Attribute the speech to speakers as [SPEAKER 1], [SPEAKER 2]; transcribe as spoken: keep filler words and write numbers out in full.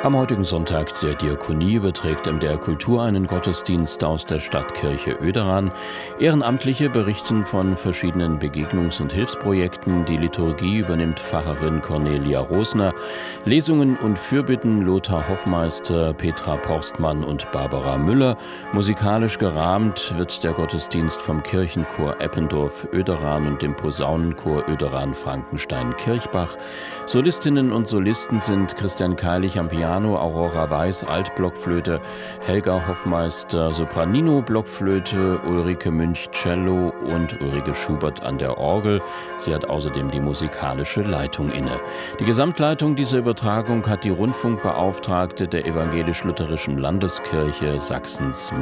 [SPEAKER 1] Am heutigen Sonntag der Diakonie überträgt M D R Kultur einen Gottesdienst aus der Stadtkirche Oederan. Ehrenamtliche berichten von verschiedenen Begegnungs- und Hilfsprojekten. Die Liturgie übernimmt Pfarrerin Cornelia Rosner. Lesungen und Fürbitten Lothar Hoffmeister, Petra Porstmann und Barbara Müller. Musikalisch gerahmt wird der Gottesdienst vom Kirchenchor Eppendorf Oederan und dem Posaunenchor Oederan Frankenstein-Kirchbach. Solistinnen und Solisten sind Christian Keilich am Piano, Aurora Weiß Altblockflöte, Helga Hoffmeister Sopranino Blockflöte, Ulrike Münch Cello und Ulrike Schubert an der Orgel. Sie hat außerdem die musikalische Leitung inne. Die Gesamtleitung dieser Übertragung hat die Rundfunkbeauftragte der Evangelisch-Lutherischen Landeskirche Sachsens